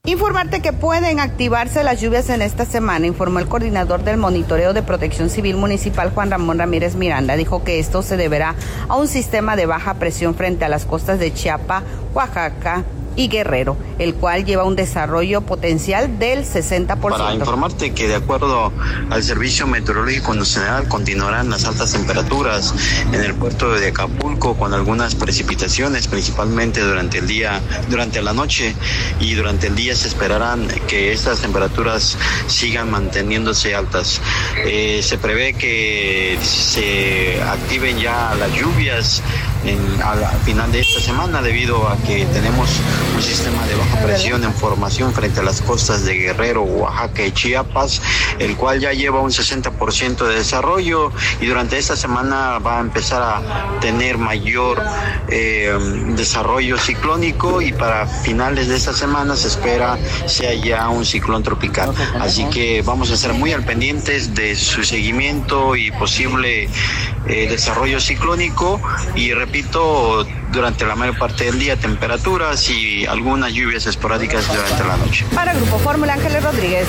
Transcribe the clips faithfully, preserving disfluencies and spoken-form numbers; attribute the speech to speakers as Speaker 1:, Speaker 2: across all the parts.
Speaker 1: Informarte que pueden activarse las lluvias en esta semana, informó el coordinador del Monitoreo de Protección Civil Municipal, Juan Ramón Ramírez Miranda. Dijo que esto se deberá a un sistema de baja presión frente a las costas de Chiapas, Oaxaca y Guerrero, el cual lleva un desarrollo potencial del sesenta por ciento.
Speaker 2: Para informarte que de acuerdo al Servicio Meteorológico Nacional continuarán las altas temperaturas en el puerto de Acapulco con algunas precipitaciones, principalmente durante el día, durante la noche, y durante el día se esperarán que estas temperaturas sigan manteniéndose altas. Eh, se prevé que se activen ya las lluvias en, al, al final de esta semana, debido a que tenemos un sistema de baja presión en formación frente a las costas de Guerrero, Oaxaca y Chiapas, el cual ya lleva un sesenta por ciento de desarrollo, y durante esta semana va a empezar a tener mayor eh, desarrollo ciclónico, y para finales de esta semana se espera sea ya un ciclón tropical. Así que vamos a estar muy al pendientes de su seguimiento y posible eh, desarrollo ciclónico, y repito, durante la mayor parte del día temperaturas y algunas lluvias esporádicas durante la noche.
Speaker 1: Para Grupo Fórmula, Ángeles Rodríguez.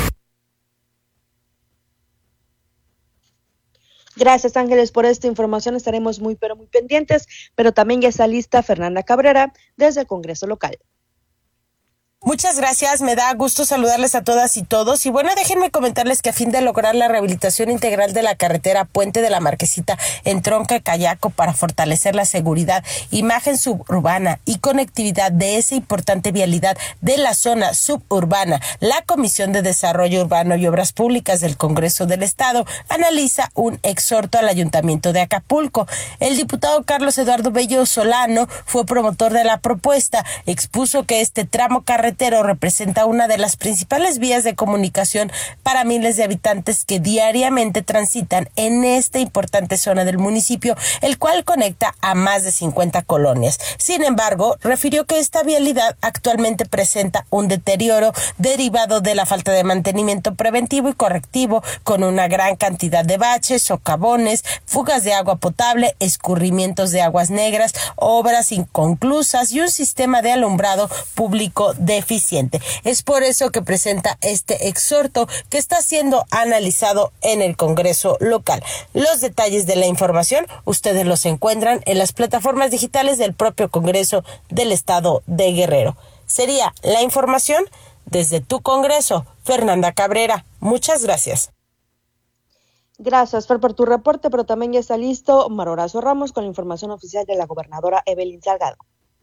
Speaker 3: Gracias, Ángeles, por esta información. Estaremos muy, pero muy pendientes, pero también ya está lista Fernanda Cabrera desde el Congreso local.
Speaker 4: Muchas gracias, me da gusto saludarles a todas y todos. Y bueno, déjenme comentarles que a fin de lograr la rehabilitación integral de la carretera Puente de la Marquesita en Tronca Cayaco para fortalecer la seguridad, imagen suburbana y conectividad de esa importante vialidad de la zona suburbana, la Comisión de Desarrollo Urbano y Obras Públicas del Congreso del Estado analiza un exhorto al Ayuntamiento de Acapulco. El diputado Carlos Eduardo Bello Solano fue promotor de la propuesta, expuso que este tramo carretero representa una de las principales vías de comunicación para miles de habitantes que diariamente transitan en esta importante zona del municipio, el cual conecta a más de cincuenta colonias. Sin embargo, refirió que esta vialidad actualmente presenta un deterioro derivado de la falta de mantenimiento preventivo y correctivo, con una gran cantidad de baches, socavones, fugas de agua potable, escurrimientos de aguas negras, obras inconclusas y un sistema de alumbrado público de eficiente. Es por eso que presenta este exhorto que está siendo analizado en el Congreso local. Los detalles de la información ustedes los encuentran en las plataformas digitales del propio Congreso del Estado de Guerrero. Sería la información desde tu Congreso, Fernanda Cabrera. Muchas gracias.
Speaker 3: Gracias, Fer, por tu reporte, pero también ya está listo Omar Horacio Ramos con la información oficial de la gobernadora Evelyn Salgado.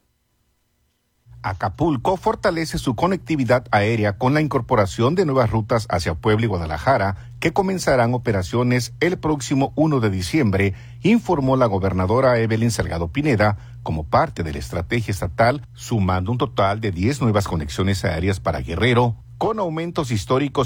Speaker 5: Acapulco fortalece su conectividad aérea con la incorporación de nuevas rutas hacia Puebla y Guadalajara, que comenzarán operaciones el próximo primero de diciembre, informó la gobernadora Evelyn Salgado Pineda, como parte de la estrategia estatal, sumando un total de diez nuevas conexiones aéreas para Guerrero, con aumentos históricos